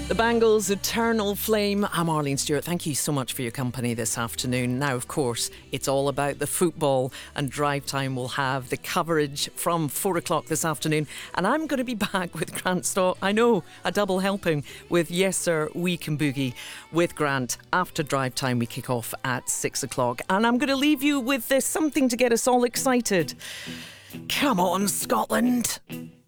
The Bangles' Eternal Flame. I'm Arlene Stewart. Thank you so much for your company this afternoon. Now, of course, it's all about the football, and Drive Time will have the coverage from 4 o'clock this afternoon. And I'm going to be back with Grant Stott. I know, a double helping with Yes Sir, We Can Boogie with Grant. After Drive Time, we kick off at 6 o'clock. And I'm going to leave you with something to get us all excited. Come on, Scotland.